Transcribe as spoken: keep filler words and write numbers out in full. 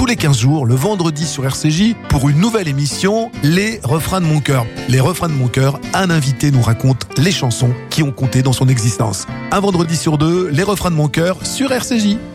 les quinze jours, le vendredi sur R C J, pour une nouvelle émission, Les Refrains de mon cœur. Les Refrains de mon cœur, un invité nous raconte les chansons qui ont compté dans son existence. Un vendredi sur deux, Les Refrains de mon cœur sur R C J.